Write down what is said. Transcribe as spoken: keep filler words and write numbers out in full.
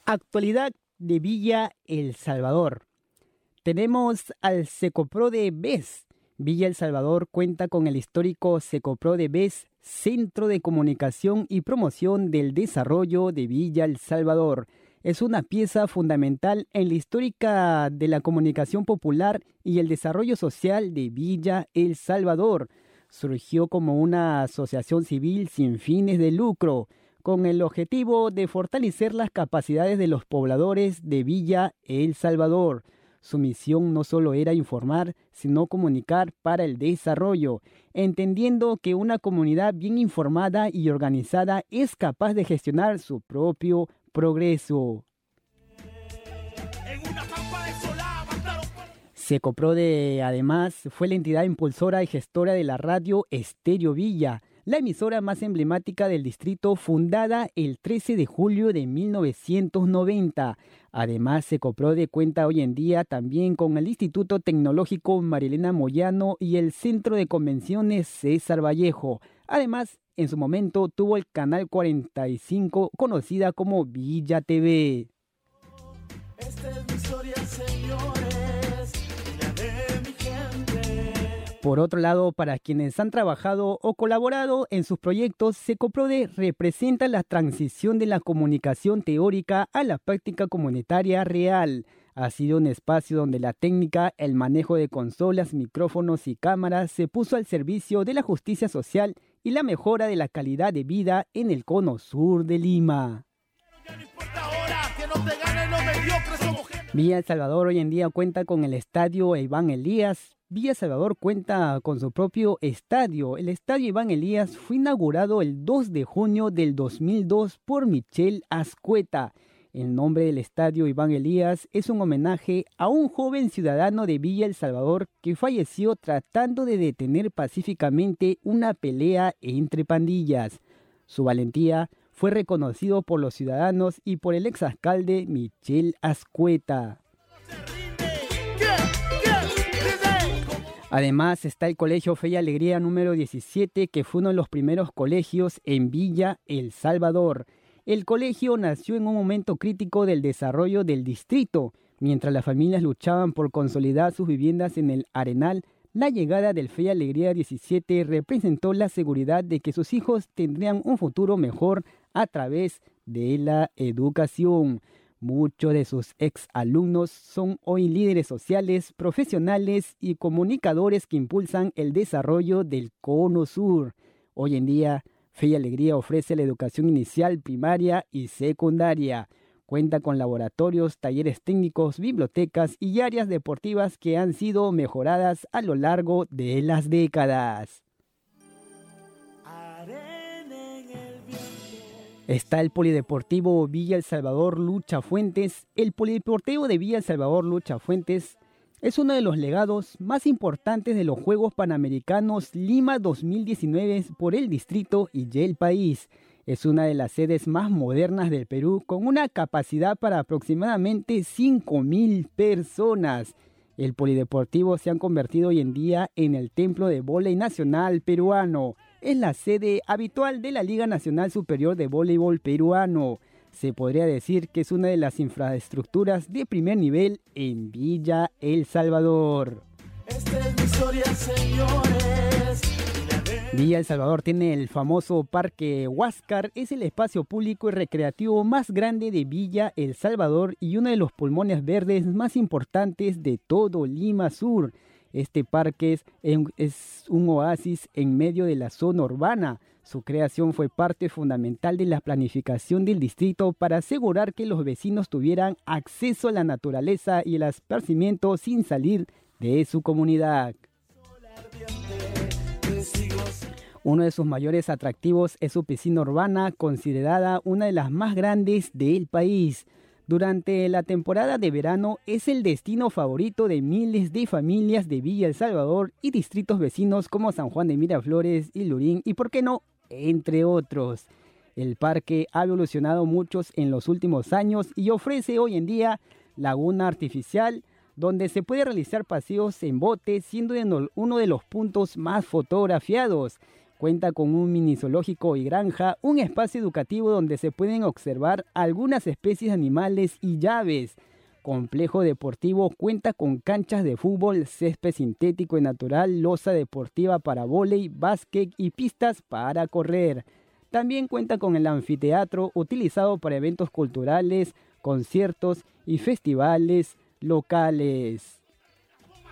Actualidad de Villa El Salvador. Tenemos al Secopro de B E S. Villa El Salvador cuenta con el histórico Secopro de B E S, Centro de Comunicación y Promoción del Desarrollo de Villa El Salvador. Es una pieza fundamental en la histórica de la comunicación popular y el desarrollo social de Villa El Salvador. Surgió como una asociación civil sin fines de lucro, con el objetivo de fortalecer las capacidades de los pobladores de Villa El Salvador. Su misión no solo era informar, sino comunicar para el desarrollo, entendiendo que una comunidad bien informada y organizada es capaz de gestionar su propio progreso. Secoprode, además, fue la entidad impulsora y gestora de la radio Estéreo Villa, la emisora más emblemática del distrito, fundada el trece de julio de mil novecientos noventa. Además, Secoprode cuenta hoy en día también con el Instituto Tecnológico Marilena Moyano y el Centro de Convenciones César Vallejo. Además, en su momento tuvo el Canal cuarenta y cinco, conocida como Villa T V. Esta es mi historia, señores, la de mi gente. Por otro lado, para quienes han trabajado o colaborado en sus proyectos, Secoprode representa la transición de la comunicación teórica a la práctica comunitaria real. Ha sido un espacio donde la técnica, el manejo de consolas, micrófonos y cámaras se puso al servicio de la justicia social y la mejora de la calidad de vida en el cono sur de Lima. Villa El Salvador hoy en día cuenta con el estadio Iván Elías. Villa El Salvador cuenta con su propio estadio. El estadio Iván Elías fue inaugurado el dos de junio del dos mil dos por Michelle Azcueta. El nombre del estadio Iván Elías es un homenaje a un joven ciudadano de Villa El Salvador que falleció tratando de detener pacíficamente una pelea entre pandillas. Su valentía fue reconocido por los ciudadanos y por el exalcalde Michelle Azcueta. Además está el Colegio Fe y Alegría número diecisiete, que fue uno de los primeros colegios en Villa El Salvador. El colegio nació en un momento crítico del desarrollo del distrito. Mientras las familias luchaban por consolidar sus viviendas en el Arenal, la llegada del Fe y Alegría diecisiete representó la seguridad de que sus hijos tendrían un futuro mejor a través de la educación. Muchos de sus exalumnos son hoy líderes sociales, profesionales y comunicadores que impulsan el desarrollo del Cono Sur. Hoy en día, Fe y Alegría ofrece la educación inicial, primaria y secundaria. Cuenta con laboratorios, talleres técnicos, bibliotecas y áreas deportivas que han sido mejoradas a lo largo de las décadas. Está el Polideportivo Villa El Salvador Lucha Fuentes. El Polideportivo de Villa El Salvador Lucha Fuentes es uno de los legados más importantes de los Juegos Panamericanos Lima dos mil diecinueve por el distrito y el país. Es una de las sedes más modernas del Perú, con una capacidad para aproximadamente cinco mil personas. El Polideportivo se ha convertido hoy en día en el templo de vóley nacional peruano. Es la sede habitual de la Liga Nacional Superior de Voleibol Peruano. Se podría decir que es una de las infraestructuras de primer nivel en Villa El Salvador. Esta es mi historia, señores. Villa El Salvador tiene el famoso Parque Huáscar. Es el espacio público y recreativo más grande de Villa El Salvador y uno de los pulmones verdes más importantes de todo Lima Sur. Este parque es, es un oasis en medio de la zona urbana. Su creación fue parte fundamental de la planificación del distrito para asegurar que los vecinos tuvieran acceso a la naturaleza y el esparcimiento sin salir de su comunidad. Uno de sus mayores atractivos es su piscina urbana, considerada una de las más grandes del país. Durante la temporada de verano es el destino favorito de miles de familias de Villa El Salvador y distritos vecinos como San Juan de Miraflores y Lurín y, por qué no, entre otros. El parque ha evolucionado mucho en los últimos años y ofrece hoy en día laguna artificial, donde se puede realizar paseos en bote, siendo uno de los puntos más fotografiados. Cuenta con un mini zoológico y granja, un espacio educativo donde se pueden observar algunas especies de animales y aves. Complejo deportivo cuenta con canchas de fútbol, césped sintético y natural, losa deportiva para vóley, básquet y pistas para correr. También cuenta con el anfiteatro utilizado para eventos culturales, conciertos y festivales locales.